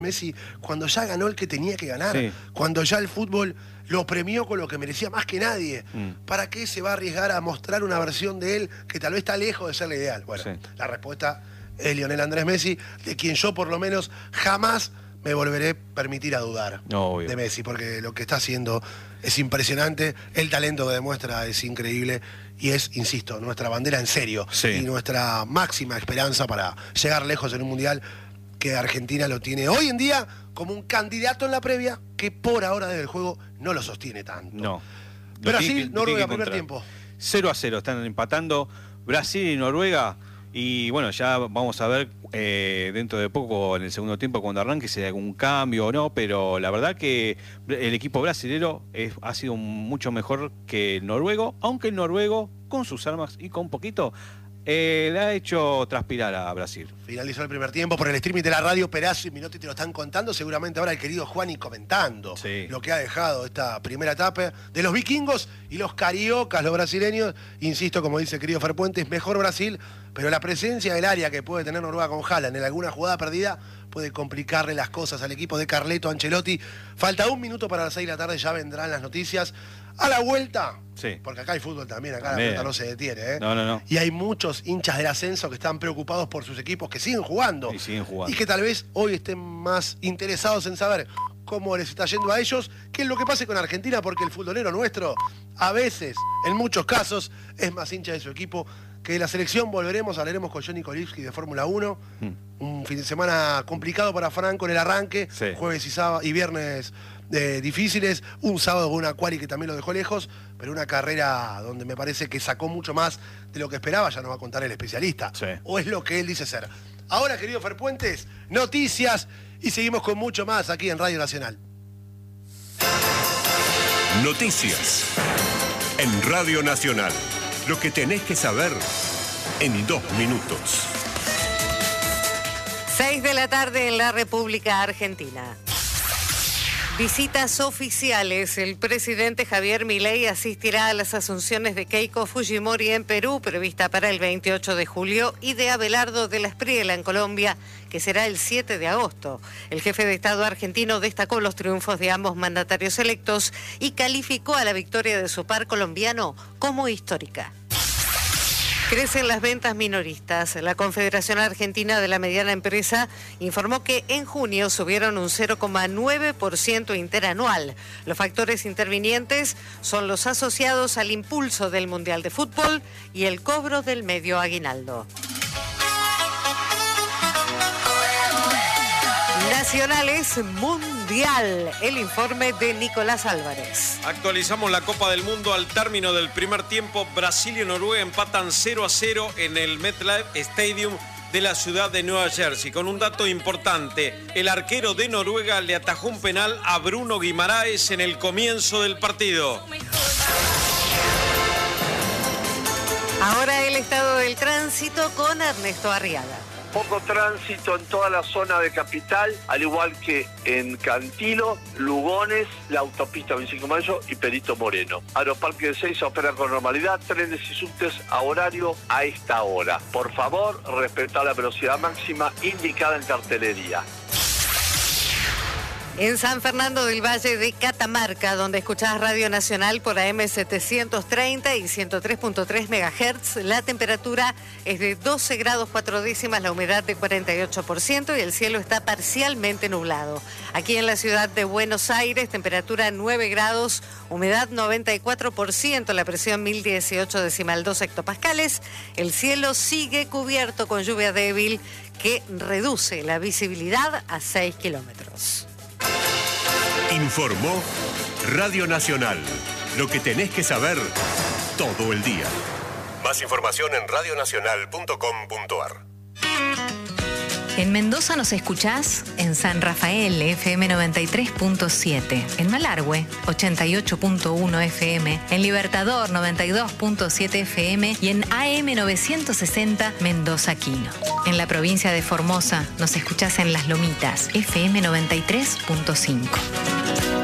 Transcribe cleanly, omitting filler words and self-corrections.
Messi cuando ya ganó el que tenía que ganar, cuando ya el fútbol lo premió con lo que merecía más que nadie. ¿Para qué se va a arriesgar a mostrar una versión de él que tal vez está lejos de ser la ideal? Bueno, la respuesta es Lionel Andrés Messi, de quien yo por lo menos jamás me volveré a permitir a dudar de Messi, porque lo que está haciendo es impresionante, el talento que demuestra es increíble y es, insisto, nuestra bandera en serio y nuestra máxima esperanza para llegar lejos en un mundial que Argentina lo tiene hoy en día como un candidato en la previa que por ahora desde el juego no lo sostiene tanto. No. Brasil, Noruega, primer tiempo. 0-0, están empatando Brasil y Noruega. Y bueno, ya vamos a ver dentro de poco, en el segundo tiempo, cuando arranque, si hay algún cambio o no, pero la verdad que el equipo brasilero ha sido mucho mejor que el noruego, aunque el noruego, con sus armas y con poquito, le ha hecho transpirar a Brasil. Finalizó el primer tiempo por el streaming de la radio. Perazzo y Minotti te lo están contando. Seguramente ahora el querido Juani comentando lo que ha dejado esta primera etapa de los vikingos y los cariocas, los brasileños. Insisto, como dice el querido Ferpuentes, mejor Brasil, pero la presencia del área que puede tener Noruega con Haaland en alguna jugada perdida puede complicarle las cosas al equipo de Carleto Ancelotti. Falta 1 minuto para las 6 de la tarde, ya vendrán las noticias. A la vuelta, porque acá hay fútbol también, acá la pelota no se detiene. No. Y hay muchos hinchas del ascenso que están preocupados por sus equipos, que siguen jugando. Y que tal vez hoy estén más interesados en saber cómo les está yendo a ellos, qué es lo que pase con Argentina, porque el futbolero nuestro, a veces, en muchos casos, es más hincha de su equipo que de la selección. Hablaremos con Johnny Kolibski de Fórmula 1. Un fin de semana complicado para Franco en el arranque, jueves y viernes difíciles, un sábado con una quali que también lo dejó lejos, pero una carrera donde me parece que sacó mucho más de lo que esperaba, ya nos va a contar el especialista, o es lo que él dice ser. Ahora, querido Ferpuentes, noticias y seguimos con mucho más aquí en Radio Nacional. Noticias en Radio Nacional, lo que tenés que saber en 2 minutos. 6 de la tarde en la República Argentina. Visitas oficiales. El presidente Javier Milei asistirá a las asunciones de Keiko Fujimori en Perú, prevista para el 28 de julio, y de Abelardo de la Espriella en Colombia, que será el 7 de agosto. El jefe de Estado argentino destacó los triunfos de ambos mandatarios electos y calificó a la victoria de su par colombiano como histórica. Crecen las ventas minoristas. La Confederación Argentina de la Mediana Empresa informó que en junio subieron un 0,9% interanual. Los factores intervinientes son los asociados al impulso del Mundial de Fútbol y el cobro del medio aguinaldo. Nacionales Mundial, el informe de Nicolás Álvarez. Actualizamos la Copa del Mundo al término del primer tiempo. Brasil y Noruega empatan 0-0 en el MetLife Stadium de la ciudad de Nueva Jersey. Con un dato importante, el arquero de Noruega le atajó un penal a Bruno Guimaraes en el comienzo del partido. Ahora el estado del tránsito con Ernesto Arriaga. Poco tránsito en toda la zona de Capital, al igual que en Cantilo, Lugones, la autopista 25 de Mayo y Perito Moreno. Aeroparque de Seiza opera con normalidad, trenes y subtes a horario a esta hora. Por favor, respetar la velocidad máxima indicada en cartelería. En San Fernando del Valle de Catamarca, donde escuchás Radio Nacional por AM 730 y 103.3 MHz, la temperatura es de 12 grados 4 décimas, la humedad de 48% y el cielo está parcialmente nublado. Aquí en la ciudad de Buenos Aires, temperatura 9 grados, humedad 94%, la presión 1018,2 hectopascales. El cielo sigue cubierto con lluvia débil que reduce la visibilidad a 6 kilómetros. Informó Radio Nacional. Lo que tenés que saber todo el día. Más información en radionacional.com.ar. En Mendoza nos escuchás en San Rafael, FM 93.7, en Malargüe, 88.1 FM, en Libertador, 92.7 FM y en AM 960 Mendoza Quino. En la provincia de Formosa nos escuchás en Las Lomitas, FM 93.5.